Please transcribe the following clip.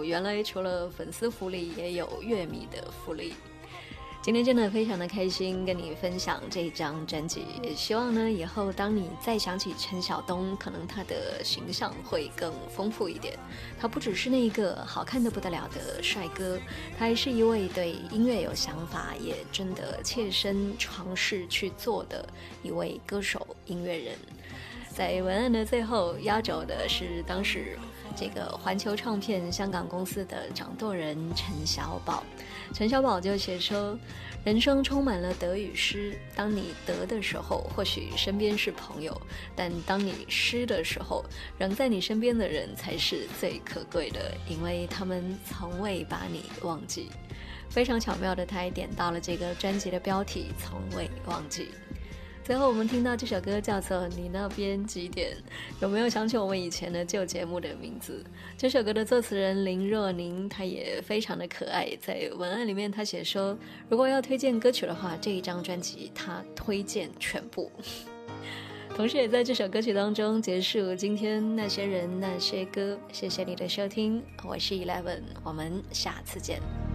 原来除了粉丝福利，也有乐迷的福利。今天真的非常的开心跟你分享这张专辑，也希望呢以后当你再想起陈晓东，可能他的形象会更丰富一点。他不只是那个好看得不得了的帅哥，他还是一位对音乐有想法，也真的切身尝试去做的一位歌手音乐人。在文案的最后压轴的是当时这个环球唱片香港公司的掌舵人陈小宝。陈小宝就写说，人生充满了得与失，当你得的时候或许身边是朋友，但当你失的时候，仍在你身边的人才是最可贵的，因为他们从未把你忘记。非常巧妙的他也点到了这个专辑的标题，从未忘记。最后我们听到这首歌叫做你那边几点，有没有想起我们以前的旧节目的名字？这首歌的作词人林若宁，她也非常的可爱，在文案里面她写说，如果要推荐歌曲的话，这一张专辑她推荐全部。同时也在这首歌曲当中结束今天那些人那些歌。谢谢你的收听，我是 Eleven， 我们下次见。